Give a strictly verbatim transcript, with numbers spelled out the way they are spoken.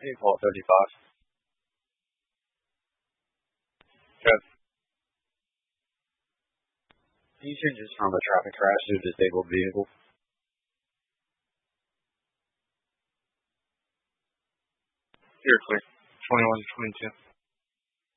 eight Paul thirty-five. Good. Any changes from a traffic crash to a disabled vehicle? You're clear. twenty-one to twenty-two.